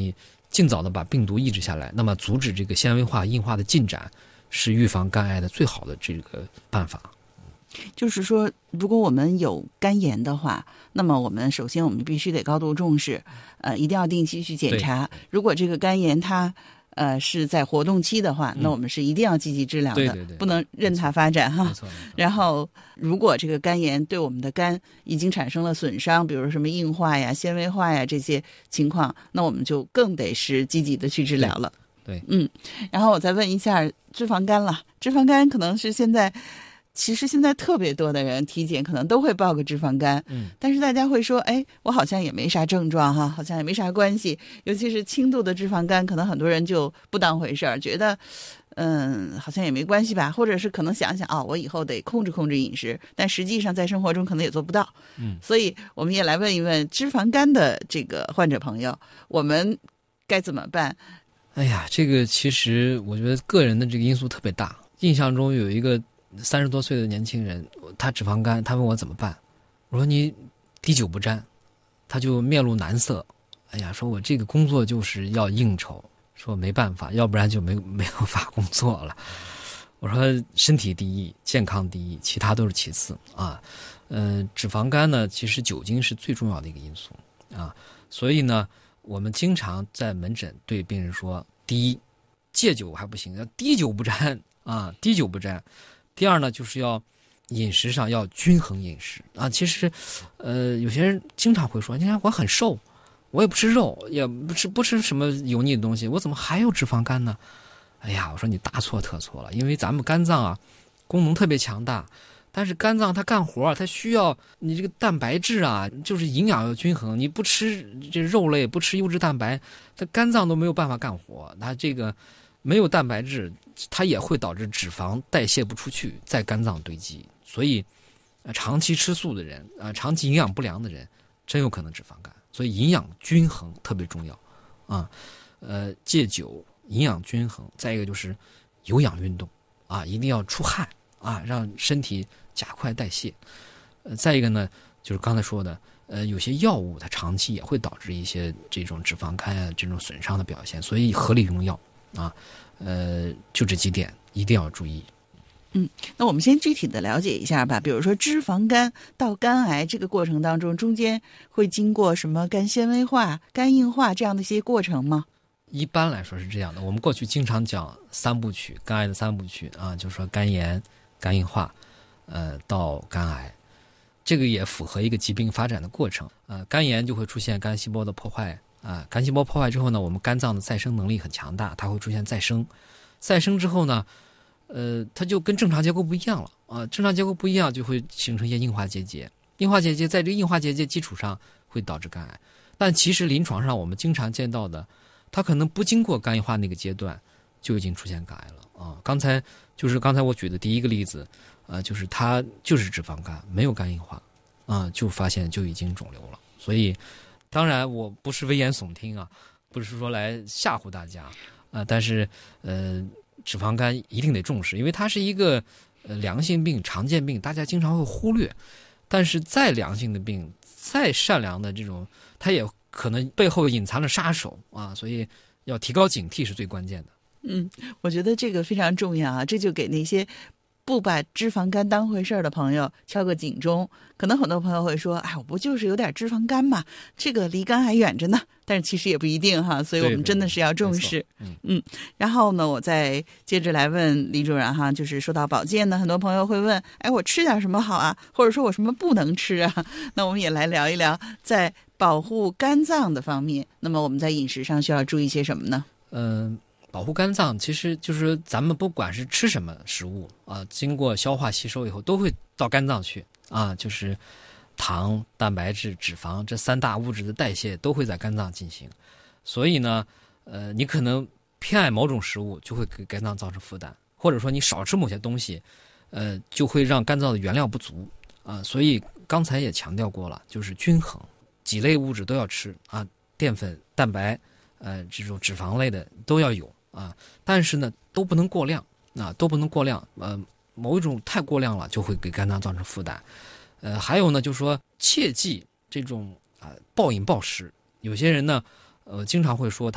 你尽早的把病毒抑制下来，那么阻止这个纤维化硬化的进展，是预防肝癌的最好的这个办法。 就是说，如果我们有肝炎的话，那么我们首先我们必须得高度重视，一定要定期去检查。如果这个肝炎它是在活动期的话，那我们是一定要积极治疗的， 对， 不能任它发展哈。 没错。 然后，如果这个肝炎对我们的肝已经产生了损伤，比如什么硬化呀、纤维化呀这些情况，那我们就更得是积极的去治疗了。 对， 然后我再问一下脂肪肝了，脂肪肝可能是其实现在特别多的人体检可能都会报个脂肪肝，但是大家会说，哎，我好像也没啥症状哈，好像也没啥关系。尤其是轻度的脂肪肝，可能很多人就不当回事儿，觉得，好像也没关系吧，或者是可能想想我以后得控制饮食，但实际上在生活中可能也做不到。所以我们也来问一问脂肪肝的这个患者朋友，我们该怎么办？ 哎呀，这个其实我觉得个人的这个因素特别大。印象中有一个30多岁的年轻人，他脂肪肝，他问我怎么办，我说你滴酒不沾，他就面露难色。哎呀，说我这个工作就是要应酬，说没办法，要不然就没有法工作了。我说身体第一，健康第一，其他都是其次啊。脂肪肝呢，其实酒精是最重要的一个因素啊，所以呢，我们经常在门诊对病人说：第一，戒酒还不行，要滴酒不沾啊，滴酒不沾。第二呢，就是要饮食上要均衡饮食啊。其实，有些人经常会说：你看我很瘦，我也不吃肉，也不吃什么油腻的东西，我怎么还有脂肪肝呢？哎呀，我说你大错特错了，因为咱们肝脏啊，功能特别强大，但是肝脏它干活，它需要你这个蛋白质啊，就是营养要均衡。你不吃这肉类，不吃优质蛋白，它肝脏都没有办法干活。它这个没有蛋白质，它也会导致脂肪代谢不出去，在肝脏堆积。所以，长期吃素的人长期营养不良的人，真有可能脂肪肝。所以营养均衡特别重要啊。戒酒，营养均衡，再一个就是有氧运动啊，一定要出汗啊，让身体加快代谢。再一个呢，就是刚才说的，有些药物它长期也会导致一些这种脂肪肝啊这种损伤的表现，所以合理用药啊。就这几点一定要注意。 那我们先具体的了解一下吧。比如说脂肪肝到肝癌这个过程当中，中间会经过什么肝纤维化、肝硬化这样的一些过程吗？ 一般来说是这样的，我们过去经常讲3部曲，肝癌的3部曲啊，就是说肝炎、肝硬化，到肝癌，这个也符合一个疾病发展的过程。肝炎就会出现肝细胞的破坏啊，肝细胞破坏之后呢，我们肝脏的再生能力很强大，它会出现再生，再生之后呢，它就跟正常结构不一样了啊，正常结构不一样就会形成一些硬化结节，硬化结节在这个硬化结节基础上会导致肝癌，但其实临床上我们经常见到的，它可能不经过肝硬化那个阶段就已经出现肝癌了啊。刚才我举的第一个例子，就是它就是脂肪肝，没有肝硬化啊，就发现就已经肿瘤了。所以，当然我不是危言耸听啊，不是说来吓唬大家啊，但是脂肪肝一定得重视，因为它是一个良性病、常见病，大家经常会忽略。但是再良性的病、再善良的这种，它也可能背后隐藏着杀手啊，所以要提高警惕是最关键的。 我觉得这个非常重要啊，这就给那些不把脂肪肝当回事儿的朋友敲个警钟。可能很多朋友会说，我不就是有点脂肪肝嘛，这个离肝还远着呢。但是其实也不一定哈，所以我们真的是要重视。然后呢，我再接着来问李主任哈，就是说到保健呢，很多朋友会问，我吃点什么好啊，或者说我什么不能吃啊？那我们也来聊一聊在保护肝脏的方面，那么我们在饮食上需要注意些什么呢？ 保护肝脏其实就是咱们不管是吃什么食物啊，经过消化吸收以后都会到肝脏去啊，就是糖、蛋白质、脂肪这3大物质的代谢都会在肝脏进行。所以呢，你可能偏爱某种食物，就会给肝脏造成负担，或者说你少吃某些东西，就会让肝脏的原料不足啊。所以刚才也强调过了，就是均衡，几类物质都要吃啊，淀粉、蛋白，这种脂肪类的都要有啊，但是呢，都不能过量啊，都不能过量。某一种太过量了，就会给肝脏造成负担。还有呢，就是说切忌这种暴饮暴食。有些人呢，经常会说